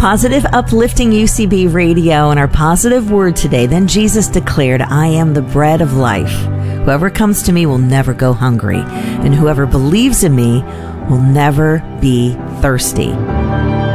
Positive, uplifting UCB radio, and our positive word today. Then Jesus declared, I am the bread of life. Whoever comes to me will never go hungry, and whoever believes in me will never be thirsty.